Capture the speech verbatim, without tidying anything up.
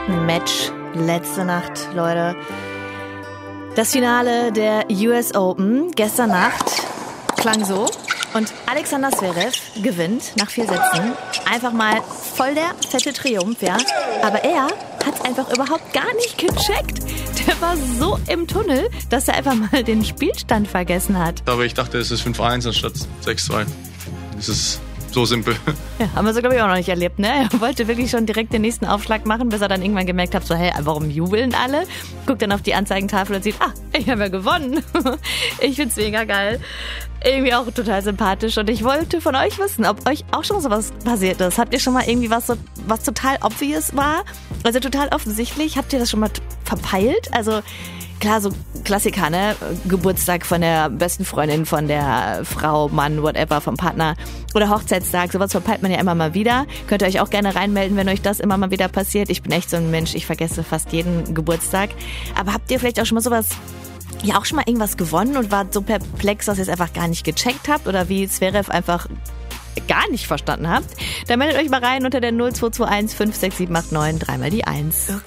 ein Match letzte Nacht, Leute. Das Finale der U S Open gestern Nacht klang so. Und Alexander Zverev gewinnt nach vier Sätzen. Einfach mal voll der fette Triumph, ja. Aber er hat einfach überhaupt gar nicht gecheckt. Der war so im Tunnel, dass er einfach mal den Spielstand vergessen hat. Aber ich dachte, es ist fünf eins anstatt sechs zwei. Das ist so simpel. Ja, haben wir so, glaube ich, auch noch nicht erlebt, ne? Er wollte wirklich schon direkt den nächsten Aufschlag machen, bis er dann irgendwann gemerkt hat, so, hey, warum jubeln alle? Guckt dann auf die Anzeigentafel und sieht, ah, ich habe ja gewonnen. Ich find's mega geil. Irgendwie auch total sympathisch. Und ich wollte von euch wissen, ob euch auch schon sowas passiert ist. Habt ihr schon mal irgendwie was, so, was total obvious war? Also total offensichtlich. Habt ihr das schon mal verpeilt? Also klar, so Klassiker, ne? Geburtstag von der besten Freundin, von der Frau, Mann, whatever, vom Partner. Oder Hochzeitstag, sowas verpeilt man ja immer mal wieder. Könnt ihr euch auch gerne reinmelden, wenn euch das immer mal wieder passiert. Ich bin echt so ein Mensch, ich vergesse fast jeden Geburtstag. Aber habt ihr vielleicht auch schon mal sowas, ja auch schon mal irgendwas gewonnen und wart so perplex, dass ihr es einfach gar nicht gecheckt habt? Oder wie Zverev einfach gar nicht verstanden habt? Dann meldet euch mal rein unter der null zwei zwei eins fünf sechs sieben acht neun, dreimal die eins.